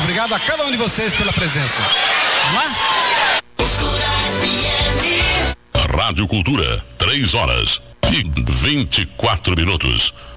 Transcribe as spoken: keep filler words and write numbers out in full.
Obrigado a cada um de vocês pela presença. Vamos lá? Rádio Cultura, três horas e vinte e quatro minutos.